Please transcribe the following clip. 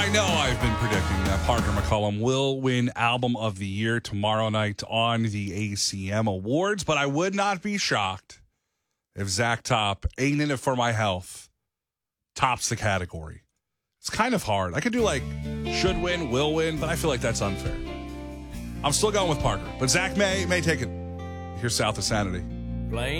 I know I've been predicting that Parker McCollum will win Album of the Year tomorrow night on the ACM Awards, but I would not be shocked if Zach Top, Ain't In It For My Health, tops the category. It's kind of hard. I could do like should win, will win, but I feel like that's unfair. I'm still going with Parker, but Zach may take it. Here's South of Sanity.